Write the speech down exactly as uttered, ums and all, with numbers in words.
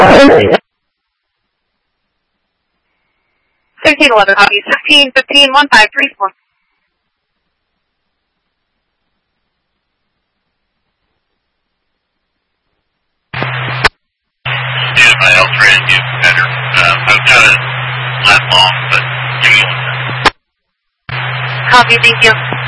sixteen eleven, copy. sixteen fifteen, one five three four. Yeah, my health rate is better. Um, I've got it last long, but give me one. Copy, thank you.